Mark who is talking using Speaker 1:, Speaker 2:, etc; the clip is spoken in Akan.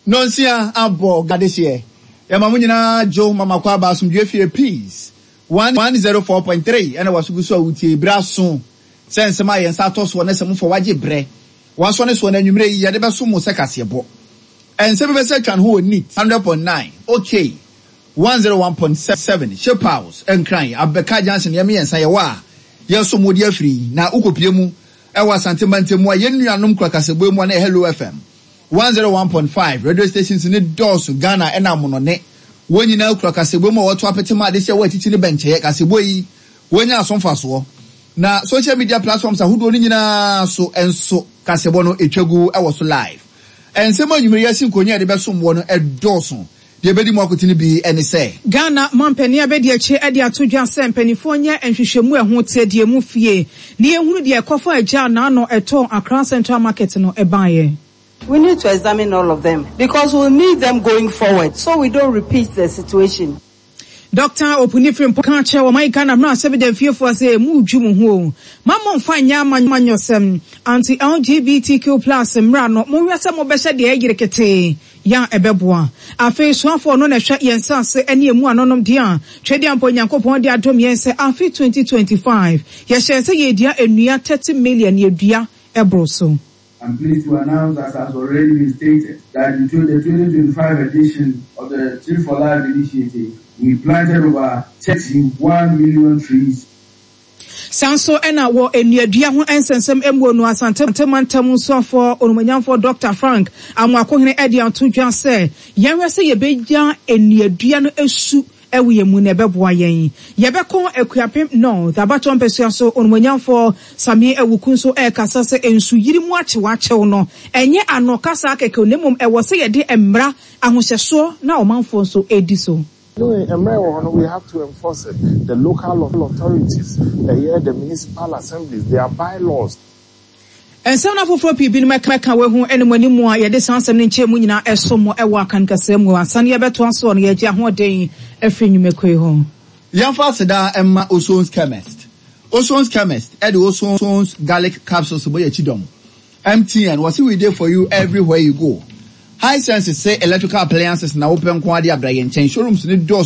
Speaker 1: Nonsia abo gadesiye. Yamamunyina Joe Mama Kwaba sumdwefie peace. 104.3 ena wasuguso awutie braso. Sense ma yensa toso ne semu for waje bre. Waso ne so na nwumre yi ya de beso mo sekasebo. Ense be se twan ho neat 100.9. Okay. 101.7 Ship House enkran Abeka Johnson yemi yensa ye wa. Yeso modi afri na ukopie mu ewa santemantemu a yenuanom kwakasebo mu na Hello FM 101.5 radio stations in Dosu Ghana ena monone wonyina kwakasebo mu woto apetema de se watiti ne benche kasebo yi wonya asomfa so na social media platforms ahudo ni nyina so enso kasebo no etwagu ewo so live ensema nwumre yasi nkonya de besomwo no edoso de bedi mu akotini bi ene se
Speaker 2: Ghana mampani abedi ache ade atodwa se mpanifo nya enhwehwemu eho tedie mu fie ne ehunu de ekofo agya na no eto Accra Central Market no ebaye.
Speaker 3: We need to examine all of them because we'll need them going forward so we don't repeat the situation.
Speaker 2: Dr. Opunifrim Pokache wa mai Ghana mra sebede fiefo ase mu dwumu ho mama mfanya manyosem anti LGBTQ+ mra no mo hwese mo behye de agirekete ya ebeboa afi soafo no na hwa yensa ase ene emu anonom dia twedi ampo nyankopon de adom yense afi 2025 ye hyense ye dia enua 30 million ye dua ebroso.
Speaker 4: I'm pleased to announce, as has already been stated, that in the 2025 edition of the Tree for Life initiative, we planted over 31 million trees.
Speaker 2: Sanso ena wo enuadua ho ensensem emwo no asantemantam nsoafo onumanyamfo Dr. Frank amwakohene edi antodwa se yenwese yebegya enuadua no esu ewe yemu ne beboa yen yebekon akuapem no dabaton pesua so onumanyamfo Sami ewukunso kasa se ensu yiri mu achewachew no enye anokasa akeke onemum ewo se yede emra ahohyeso na omanfo so ediso.
Speaker 5: We have to enforce it. The local authorities, the municipal assemblies, their bylaws.
Speaker 2: And some of the people meka we hu enimani mu a ye de sansem ne nche mu nyina esomo ewa kan kasem wa sane ye beto aso no ye gya ho den afri nwumekwe ho.
Speaker 1: Yamfa seda emma Oson's chemist. Oson's chemist e de Oson's garlic capsules bo ye chidom. MTN was we there for you everywhere you go. High senses say electrical appliances na open kwade abrayen chen showrooms ni doors